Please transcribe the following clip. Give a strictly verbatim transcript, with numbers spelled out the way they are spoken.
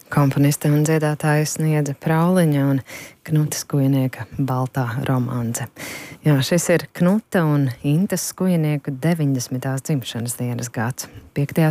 Komponiste un dziedātāja Sniedze Prauliņa un Knuta Skujnieka Baltā romanze. Jā, šis ir Knuta un Intas Skujnieku deviņdesmitās dzimšanas dienas gads. piektajā